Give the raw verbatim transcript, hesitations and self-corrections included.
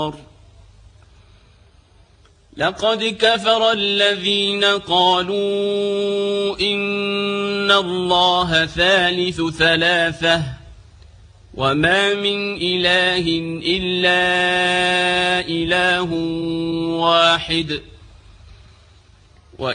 لقد كفر الذين قالوا إن الله ثالث ثلاثة وما من إله إلا إله واحد